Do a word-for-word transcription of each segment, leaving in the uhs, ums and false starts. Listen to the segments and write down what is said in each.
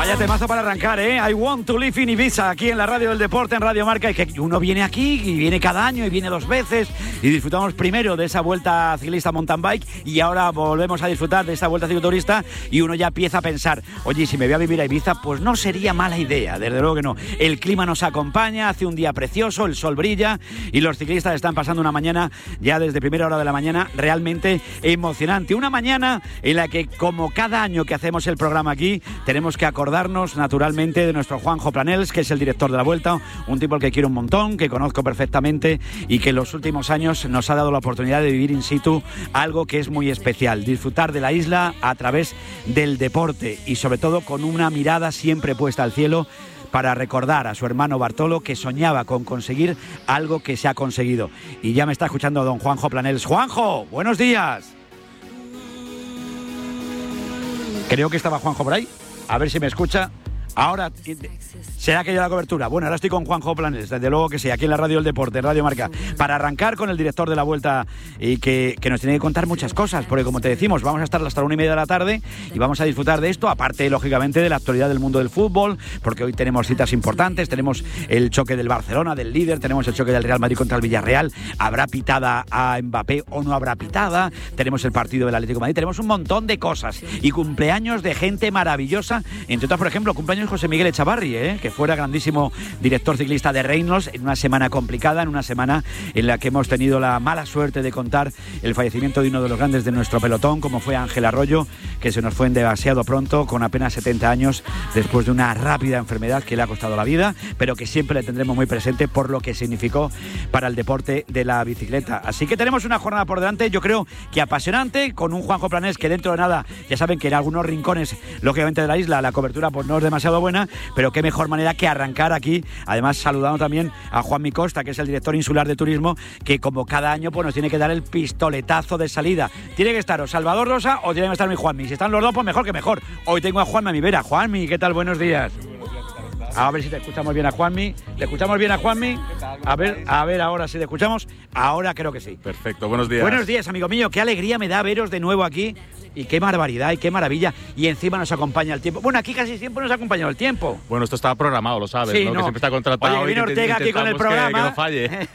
Vaya temazo para arrancar, ¿eh? I want to live in Ibiza, aquí en la radio del deporte, en Radio Marca, y que uno viene aquí, y viene cada año, y viene dos veces, y disfrutamos primero de esa vuelta ciclista mountain bike, y ahora volvemos a disfrutar de esta vuelta cicloturista, y uno ya empieza a pensar, oye, si me voy a vivir a Ibiza, pues no sería mala idea, desde luego que no. El clima nos acompaña, hace un día precioso, el sol brilla, y los ciclistas están pasando una mañana, ya desde primera hora de la mañana, realmente emocionante. Una mañana en la que, como cada año que hacemos el programa aquí, tenemos que acordarnos naturalmente de nuestro Juanjo Planels, que es el director de la Vuelta, un tipo al que quiero un montón, que conozco perfectamente y que en los últimos años nos ha dado la oportunidad de vivir in situ algo que es muy especial, disfrutar de la isla a través del deporte y sobre todo con una mirada siempre puesta al cielo para recordar a su hermano Bartolo, que soñaba con conseguir algo que se ha conseguido. Y ya me está escuchando don Juanjo Planels. Juanjo, buenos días. Creo que estaba Juanjo por ahí. A ver si me escucha. Ahora, ¿será que ya la cobertura? Bueno, ahora estoy con Juanjo Planels, desde luego que sí, aquí en la Radio del Deporte, Radio Marca, para arrancar con el director de la Vuelta y que, que nos tiene que contar muchas cosas, porque como te decimos, vamos a estar hasta la una y media de la tarde y vamos a disfrutar de esto, aparte, lógicamente, de la actualidad del mundo del fútbol, porque hoy tenemos citas importantes, tenemos el choque del Barcelona, del líder, tenemos el choque del Real Madrid contra el Villarreal, habrá pitada a Mbappé o no habrá pitada, tenemos el partido del Atlético de Madrid, tenemos un montón de cosas y cumpleaños de gente maravillosa, entre otras, por ejemplo, cumpleaños José Miguel Echavarri, ¿eh? que fuera grandísimo director ciclista de Reynolds, en una semana complicada, en una semana en la que hemos tenido la mala suerte de contar el fallecimiento de uno de los grandes de nuestro pelotón, como fue Ángel Arroyo, que se nos fue demasiado pronto, con apenas setenta años, después de una rápida enfermedad que le ha costado la vida, pero que siempre le tendremos muy presente por lo que significó para el deporte de la bicicleta. Así que tenemos una jornada por delante, yo creo que apasionante, con un Juanjo Planels que dentro de nada, ya saben que en algunos rincones, lógicamente de la isla, la cobertura pues no es demasiado buena, pero qué mejor manera que arrancar aquí, además saludando también a Juanmi Costa, que es el director insular de turismo, que como cada año pues nos tiene que dar el pistoletazo de salida. Tiene que estar o Salvador Rosa o tiene que estar mi Juanmi. Si están los dos, pues mejor que mejor. Hoy tengo a Juanmi a mi vera. Juanmi, ¿qué tal? Buenos días. A ver si te escuchamos bien a Juanmi. ¿Le escuchamos bien a Juanmi? A ver, a ver ahora si te escuchamos. Ahora creo que sí. Perfecto, buenos días. Buenos días, amigo mío. Qué alegría me da veros de nuevo aquí. Y qué barbaridad y qué maravilla. Y encima nos acompaña el tiempo. Bueno, aquí casi siempre nos ha acompañado el tiempo. Bueno, esto estaba programado, lo sabes, sí, ¿no? no. Que siempre está contratado. Oye, viene Ortega aquí con el programa. Que, que no falle.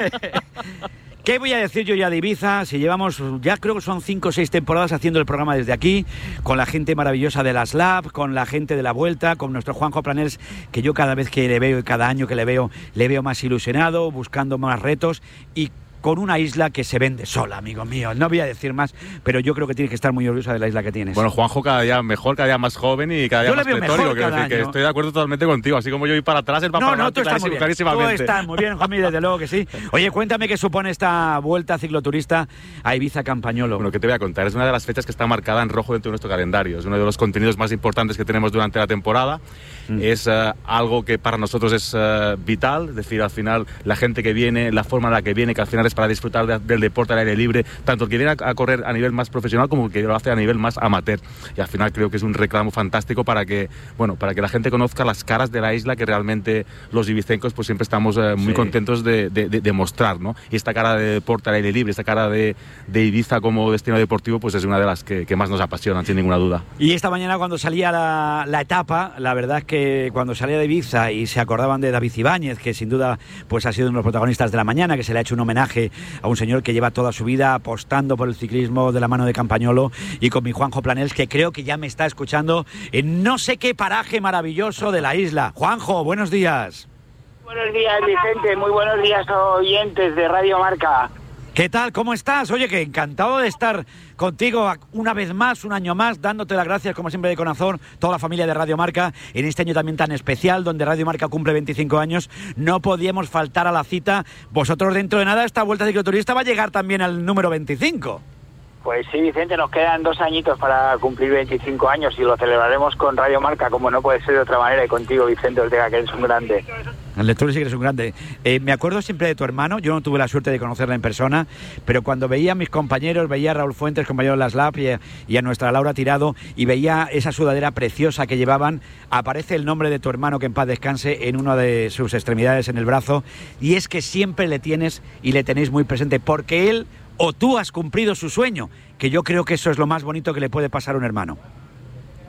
¿Qué voy a decir yo ya de Ibiza? Si llevamos, ya creo que son cinco o seis temporadas haciendo el programa desde aquí, con la gente maravillosa de las Lab, con la gente de la Vuelta, con nuestro Juanjo Planels, que yo cada vez que le veo y cada año que le veo, le veo más ilusionado, buscando más retos y con una isla que se vende sola, amigo mío. No voy a decir más, pero yo creo que tienes que estar muy orgullosa de la isla que tienes. Bueno, Juanjo cada día mejor, cada día más joven y cada día yo más pletórico. Quiero decir que estoy de acuerdo totalmente contigo. Así como yo voy para atrás, el va no, para no, adelante, tú estás muy bien. clarísimamente. Tú estás muy bien, Juanmi, desde luego que sí. Oye, cuéntame qué supone esta vuelta cicloturista a Ibiza Campañolo. Bueno, ¿qué te voy a contar? Es una de las fechas que está marcada en rojo dentro de nuestro calendario. Es uno de los contenidos más importantes que tenemos durante la temporada. Mm. Es uh, algo que para nosotros es uh, vital. Es decir, al final, la gente que viene, la forma en la que viene, que al final es para disfrutar de del deporte al aire libre, tanto el que viene a, a correr a nivel más profesional como el que lo hace a nivel más amateur. Y al final creo que es un reclamo fantástico para que, bueno, para que la gente conozca las caras de la isla que realmente los ibicencos pues siempre estamos eh, muy sí. contentos de, de, de, de mostrar, ¿no? Y esta cara de deporte al aire libre, esta cara de, de Ibiza como destino deportivo, pues es una de las que, que más nos apasionan, sin ninguna duda. Y esta mañana cuando salía la, la etapa, la verdad es que cuando salía de Ibiza y se acordaban de David Ibáñez, que sin duda pues ha sido uno de los protagonistas de la mañana, que se le ha hecho un homenaje a un señor que lleva toda su vida apostando por el ciclismo de la mano de Campagnolo, y con mi Juanjo Planels, que creo que ya me está escuchando en no sé qué paraje maravilloso de la isla. Juanjo, buenos días. Buenos días, Vicente. Muy buenos días, oyentes de Radio Marca. ¿Qué tal? ¿Cómo estás? Oye, que encantado de estar contigo una vez más, un año más, dándote las gracias, como siempre, de corazón, toda la familia de Radio Marca, en este año también tan especial, donde Radio Marca cumple veinticinco años. No podíamos faltar a la cita. Vosotros, dentro de nada, esta vuelta cicloturista va a llegar también al número veinticinco. Pues sí, Vicente, nos quedan dos añitos para cumplir veinticinco años y lo celebraremos con Radio Marca, como no puede ser de otra manera, y contigo, Vicente Ortega, que eres un grande. El lector sí que eres un grande. Eh, me acuerdo siempre de tu hermano. Yo no tuve la suerte de conocerla en persona, pero cuando veía a mis compañeros, veía a Raúl Fuentes, compañero de las Lab, y a, y a nuestra Laura Tirado, y veía esa sudadera preciosa que llevaban, aparece el nombre de tu hermano, que en paz descanse, en una de sus extremidades en el brazo, y es que siempre le tienes y le tenéis muy presente, porque él o tú has cumplido su sueño, que yo creo que eso es lo más bonito que le puede pasar a un hermano.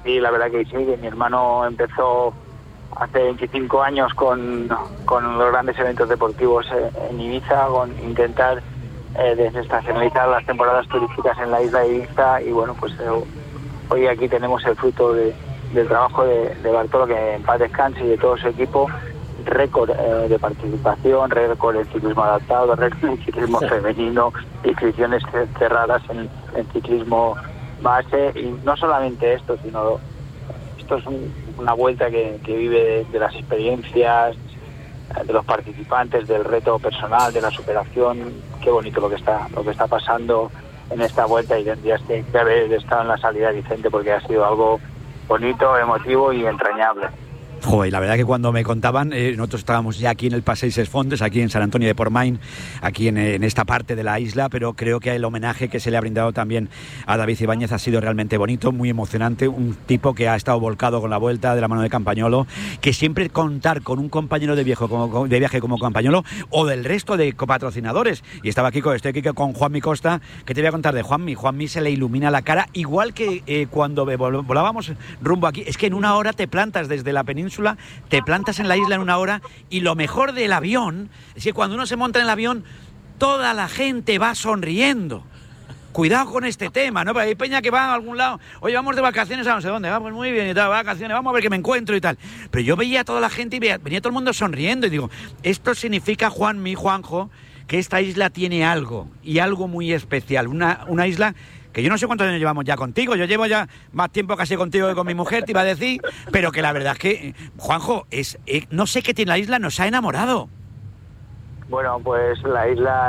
Sí, la verdad que sí, que mi hermano empezó hace veinticinco años con, con los grandes eventos deportivos en Ibiza, con intentar eh, desestacionalizar las temporadas turísticas en la isla de Ibiza, y bueno, pues eh, hoy aquí tenemos el fruto de, del trabajo de, de Bartolo, que en paz descanse, y de todo su equipo. Récord eh, de participación, récord en ciclismo adaptado, récord en ciclismo femenino, inscripciones cerradas en, en ciclismo base, y no solamente esto, sino esto es un, una vuelta que, que vive de, de las experiencias de los participantes, del reto personal, de la superación. Qué bonito lo que está lo que está pasando en esta vuelta, y tendrías que, que haber estado en la salida, Vicente, porque ha sido algo bonito, emotivo y entrañable. Joder, la verdad que cuando me contaban, eh, nosotros estábamos ya aquí en el Passeig Ses Fonts, aquí en San Antonio de Portmany, aquí en, en esta parte de la isla, pero creo que el homenaje que se le ha brindado también a David Ibáñez ha sido realmente bonito, muy emocionante, un tipo que ha estado volcado con la vuelta de la mano de Campagnolo, que siempre contar con un compañero de, viejo, como, de viaje como Campagnolo, o del resto de copatrocinadores, y estaba aquí con, estoy aquí con Juanmi Costa, que te voy a contar de Juanmi. Juanmi se le ilumina la cara, igual que eh, cuando volábamos rumbo aquí, es que en una hora te plantas desde la península, te plantas en la isla en una hora, y lo mejor del avión es que cuando uno se monta en el avión, toda la gente va sonriendo. Cuidado con este tema, ¿no? Porque hay peña que va a algún lado, oye, vamos de vacaciones a no sé dónde, vamos muy bien y tal, vacaciones, vamos a ver qué me encuentro y tal. Pero yo veía a toda la gente y veía, venía todo el mundo sonriendo, y digo, esto significa, Juanmi, Juanjo, que esta isla tiene algo, y algo muy especial, una, una isla que yo no sé cuántos años llevamos ya contigo, yo llevo ya más tiempo casi contigo que con mi mujer, te iba a decir, pero que la verdad es que, Juanjo, es, es no sé qué tiene la isla, nos ha enamorado. Bueno, pues la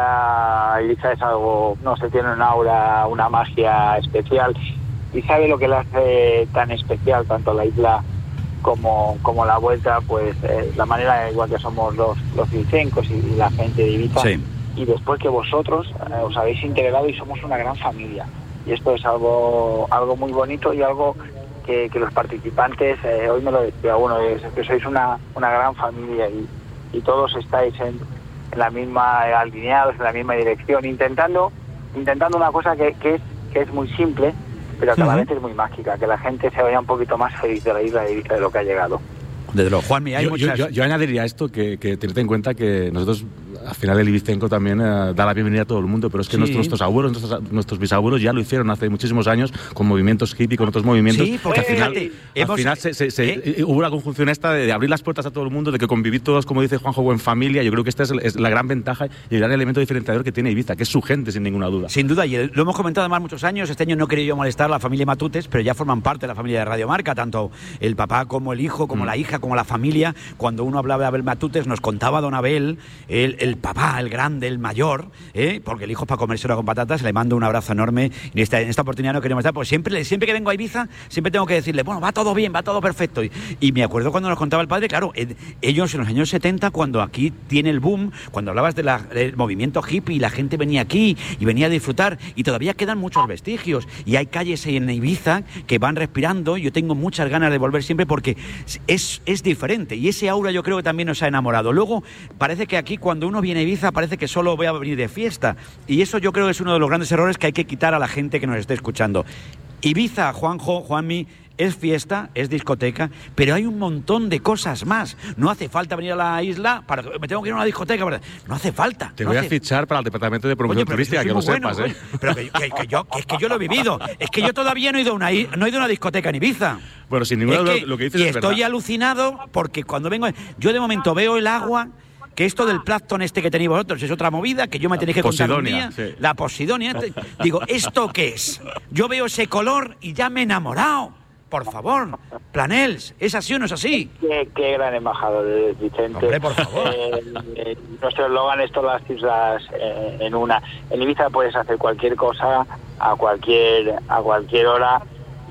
isla Ibiza es algo, no sé, tiene una aura, una magia especial, y sabe lo que la hace tan especial, tanto la isla como, como la vuelta, pues eh, la manera, igual que somos los, los ibicencos y, y la gente de Ibiza, sí. Y después que vosotros eh, os habéis integrado y somos una gran familia. Y esto es algo algo muy bonito, y algo que, que los participantes, eh, hoy me lo decía uno, es que sois una, una gran familia, y, y todos estáis en, en la misma, eh, alineados, en la misma dirección, intentando intentando una cosa que, que, es, que es muy simple, pero que a la vez es muy mágica, que la gente se vaya un poquito más feliz de la isla de, de lo que ha llegado. Desde luego, Juanmi, hay yo, muchas... yo, yo, yo añadiría esto, que, que tened en cuenta que nosotros, al final el ibicenco también eh, da la bienvenida a todo el mundo, pero es que sí. nuestros, nuestros abuelos, nuestros, nuestros bisabuelos ya lo hicieron hace muchísimos años con movimientos hippie, con otros movimientos, sí, porque al final, fíjate, al hemos, final se, se, se, ¿eh? hubo una conjunción esta de, de abrir las puertas a todo el mundo, de que convivir todos, como dice Juanjo, en familia. Yo creo que esta es, es la gran ventaja y el gran elemento diferenciador que tiene Ibiza, que es su gente, sin ninguna duda. Sin duda, y lo hemos comentado además muchos años. Este año no he querido molestar a la familia Matutes, pero ya forman parte de la familia de Radio Marca, tanto el papá como el hijo, como mm. la hija, como la familia. Cuando uno hablaba de Abel Matutes, nos contaba don Abel, el, el papá, el grande, el mayor, ¿eh? Porque el hijo es para comérselo con patatas. Le mando un abrazo enorme. En esta, en esta oportunidad no queremos estar, pues siempre, siempre que vengo a Ibiza, siempre tengo que decirle, bueno, va todo bien, va todo perfecto. Y, y me acuerdo cuando nos contaba el padre, claro, eh, ellos en los años setenta, cuando aquí tiene el boom, cuando hablabas de la, del movimiento hippie, y la gente venía aquí y venía a disfrutar, y todavía quedan muchos vestigios, y hay calles en Ibiza que van respirando. Yo tengo muchas ganas de volver siempre, porque es, es diferente, y ese aura yo creo que también nos ha enamorado. Luego, parece que aquí cuando uno viene a Ibiza parece que solo voy a venir de fiesta, y eso yo creo que es uno de los grandes errores que hay que quitar a la gente que nos esté escuchando. Ibiza, Juanjo, Juanmi, es fiesta, es discoteca, pero hay un montón de cosas más. No hace falta venir a la isla para me tengo que ir a una discoteca, ¿verdad? No hace falta. Te no voy hace... a fichar para el departamento de promoción Oye, turística, que lo bueno, sepas, ¿eh? Pero que, que, que, yo, que es que yo lo he vivido. Es que yo todavía no he ido a una, no he ido a una discoteca en Ibiza. Bueno, sin ninguna duda, lo que dices y es verdad. Y estoy alucinado porque cuando vengo... Yo de momento veo el agua... Que esto del plancton este que tenéis vosotros es otra movida que yo me tenéis que contar un día. Sí. La Posidonia. Digo, ¿esto qué es? Yo veo ese color y ya me he enamorado. Por favor, Planels, ¿es así o no es así? Qué, qué gran embajador, Vicente. Hombre, por favor. Eh, eh, nuestro eslogan es todas las islas eh, en una. En Ibiza puedes hacer cualquier cosa a cualquier a cualquier hora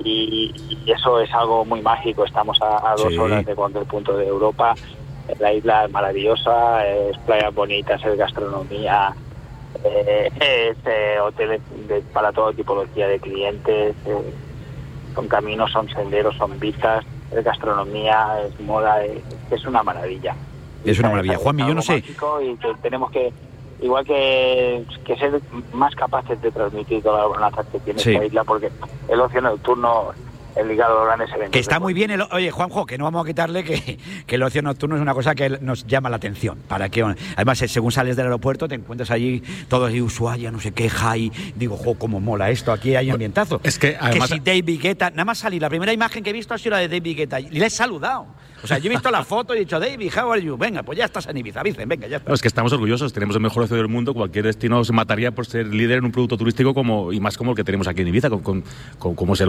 y, y eso es algo muy mágico. Estamos a, a dos sí. horas de cualquier punto de Europa. La isla es maravillosa, es playas bonitas, es gastronomía, eh, es eh, hoteles de, para todo tipología de clientes, eh, son caminos, son senderos, son vistas, es gastronomía, es moda, es, es una maravilla. Es una maravilla. Juanmi, yo no sé. Y que tenemos que, igual que, que ser más capaces de transmitir toda la bonanza que tiene sí. esta isla, porque el ocio nocturno el ligado a los grandes eventos. Que está muy bien el... Oye, Juanjo, que no vamos a quitarle que, que el ocio nocturno es una cosa que nos llama la atención. Para que, además, según sales del aeropuerto, te encuentras allí todos ahí, Ushuaia, no sé qué, Jai. Digo, jo, cómo mola esto, aquí hay ambientazo. Es que, además... Que si David Guetta... Nada más salí, la primera imagen que he visto ha sido la de David Guetta. Y le he saludado. O sea, yo he visto la foto y he dicho, David, how are you? Venga, pues ya estás en Ibiza, dicen, venga, ya está. No, es que estamos orgullosos, tenemos el mejor ocio del mundo, cualquier destino se mataría por ser líder en un producto turístico como y más como el que tenemos aquí en Ibiza, con, con, con, como es el